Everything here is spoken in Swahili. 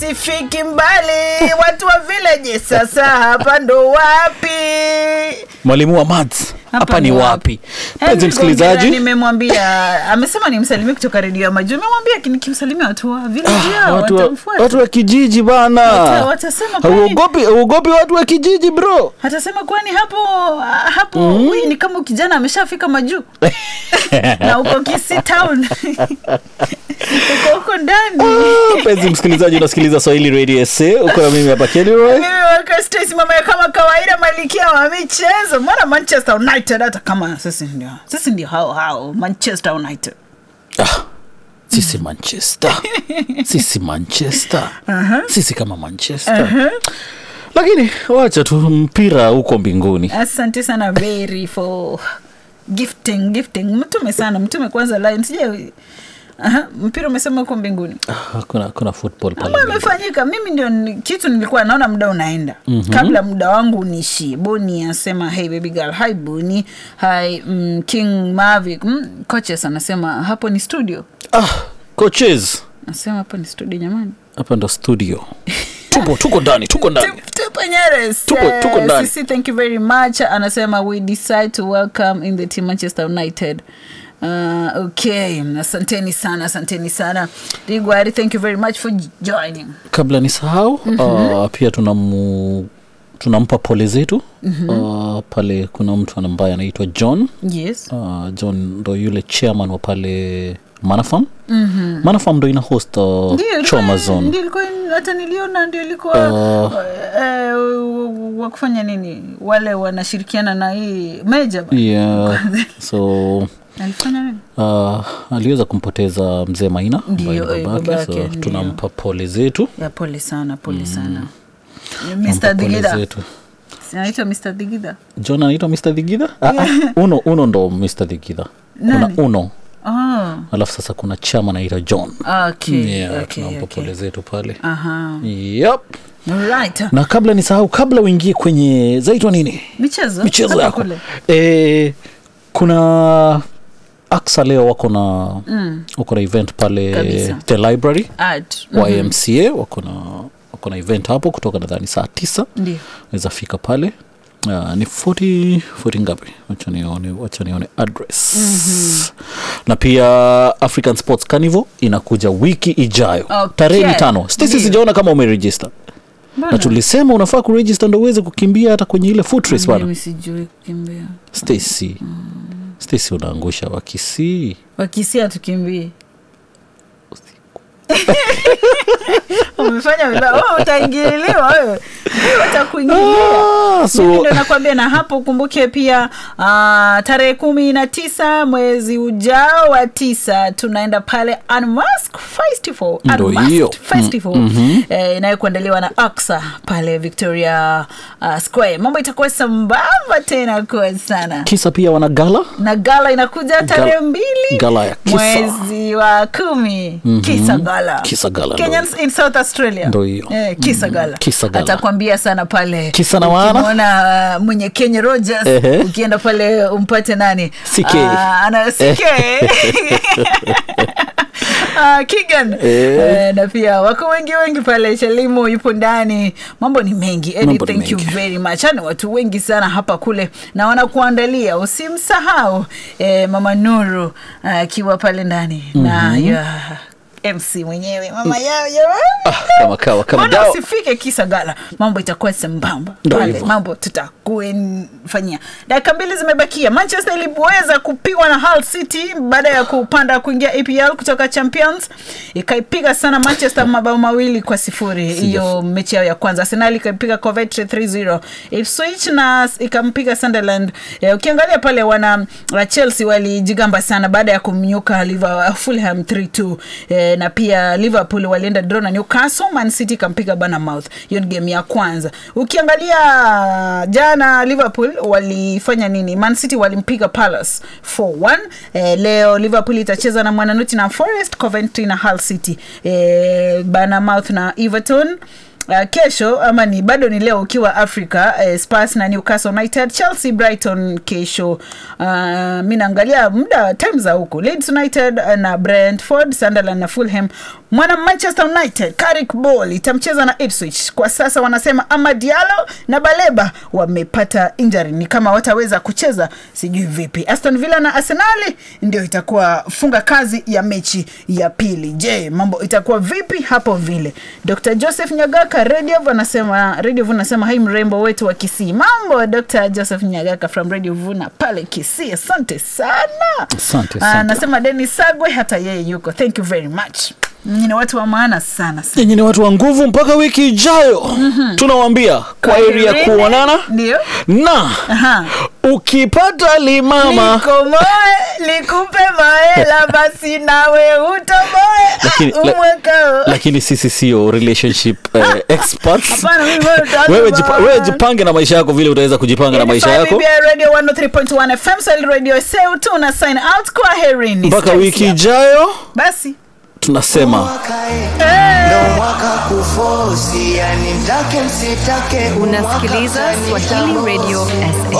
Sifiki mbali watu wa village sasa hapa ndo wapi? Mwalimu wa maths hapa ni wapi? Mpenzi msikilizaji, nimemwambia amesema nimsalimie kutoka redio ya Maju. Nimemwambia nikimsalimia watu wa village watamfuata. Watu wa kijiji bana. Watasema uogopi watu wa kijiji bro. Atasema kwani hapo huyu ni kama kijana ameshafika Maju. Na uko Kisii town. Uko ndani. Mpenzi msikilizaji, unasikiliza Swahili Radio SA. Uko na mimi hapa Kelly-Roy. Mimi waka Stacy mama kama kawaida malikia wa michezo. Mwana Manchester United hata kama sisi ndio hao Manchester United. Sisi Manchester. Sisi kama Manchester. Lakini wacha tu mpira huko mbinguni. Asante sana very for gifting. Mtume kwanza line sije. Mpira umesema uko mbinguni. Kuna football pale. Umefanyika. Mimi ndio kitu nilikuwa naona muda unaenda. Kabla muda wangu unishi. Boni anasema hey baby girl, hi Boni, hi King Mavic. Coaches anasema hapo ni studio. Coaches. Anasema hapo ni studio jamani. Hapa ndo studio. Tuko ndani. Tupo Nyeres. Tuko ndani. Sisi thank you very much. Anasema we decide to welcome in the team Manchester United. Okay, asanteni sana. Rigwari, thank you very much for joining. Kabla nisahau, pia tunampa pole zetu. Pale kuna mtu ambaye anaitwa John. Yes. John ndo yule chairman wa pale Manafam. Manafam ndo ina host Trauma Zone. Ndio ilikuwa hata niliona ndio ilikuwa wakufanya nini? Wale wanashirikiana na hii Major. Yeah. So alifanya nini? Aliweza kumpoteza mzee Maina, babake. So tunampa pole zetu. Ya pole sana. Mr. Digida. Anaitwa Mr. Digida. John anaitwa Mr. Digida? Uno ndo Mr. Digida. Kuna Uno. Alafu sasa kuna chama anaitwa John. Okay. Tunampa pole zetu pale. Yep. Alright. Na kabla nisahau, kabla uingie kwenye zaitwa nini? Michezo yako. Kuna Aksa leo wako na event pale kabisa. The Library YMCA wako na event hapo kutoka nadhani saa 9. Ndio. Unaweza fika pale. Ni 40 ngapi? Wacha nione address. Na pia African Sports Carnival inakuja wiki ijayo. Tarehe 5. Stacy sijaona kama umeregister. Na tulisema unafaa kuregister ndio uweze kukimbia hata kwenye ile foot race bana. Mimi sijui kukimbia. Stacy unaangusha Wakisii atukimbie. Umefanya vibaya. Utaingiliwa wewe. Utakuingilia. Mimi ndio nakwambia, na hapo ukumbuke pia tarehe 19 mwezi ujao wa 9 tunaenda pale Unmask Festival. Inayokuandaliwa na Aksa pale Victoria Square. Mambo itakuwa sambamba tena kwa sana. Kisa pia wana gala. Na gala inakuja tarehe 2 gala ya Kisa. Mwezi wa 10. Kisa gala. Kenyans in South Australia. Ndio hiyo. Kisa gala. Atakwambia sana pale. Kisa na maana. Unaona mwenye Kenya Rogers ukienda pale umpate nani? CK. CK. Kigan. Na pia wako wengi pale. Shalimo yupo ndani. Mambo ni mengi. Thank you very much. Ana watu wengi sana hapa kule na wanakuandalia. Usimsahau Mama Nuru akiwa pale ndani. Na MC mwenyewe mama yao kama dawa. Usifike Kisa gala, mambo itakuwa sambamba pale, mambo tutakuefanyia. Dakika 2 zimebakia. Manchester iliweza kupigwa na Hull City baada ya kupanda kuingia EPL kutoka Champions. Ikaipiga sana Manchester mabao 2-0 hiyo mechi yao ya kwanza. Arsenal ikaipiga Coventry 3-0. Ipswich na ikampiga Sunderland. Ukiangalia pale wana Chelsea walijigamba sana baada ya kumnyuka Fulham 3-2. Na pia Liverpool walienda draw na Newcastle. Man City kampiga Bournemouth. Hiyo ni game ya kwanza. Ukiangalia jana Liverpool walifanya nini? Man City walimpiga Palace 4-1. Leo Liverpool itacheza na Nottingham Forest, Coventry na Hull City. Bournemouth na Everton. Kesho ama ni bado ni leo ukiwa Africa, Spurs na Newcastle United, Chelsea Brighton kesho. Mimi naangalia muda time za huko. Leeds United na Brentford, Sunderland na Fulham, Mwana Manchester United Carrick Ball itamcheza na Ipswich. Kwa sasa wanasema Amad Diallo na Baleba wamepata injury, ni kama wataweza kucheza sijui vipi. Aston Villa na Arsenal ndio itakuwa funga kazi ya mechi ya pili. Je, mambo itakuwa vipi hapo vile? Dr. Joseph Nyagaka Radio anasema hai mrembo wetu wa Kisii. Mambo Dr. Joseph Nyagaka from Radio Vuna pale Kisii. Asante sana. Asante. Anasema Dennis Sagwe hata yeye yuko. Thank you very much. Nyinyi ni watu wa maana sana. Nyinyi ni watu wa nguvu mpaka wiki ijayo. Tunawaambia kwa heri ya kuonana. Ndio. Na ukipata limama likupe maela basi nawe utoboe umwekao. Lakini sisi sio relationship experts. Hapana, wewe jipange na maisha yako vile utaweza kujipanga na maisha yako. BBI Radio 103.1 FM Swahili Radio Seu tuna sign out kwa herini. Mpaka wiki ijayo. Basi tunasema unasikiliza Swahili Radio SM.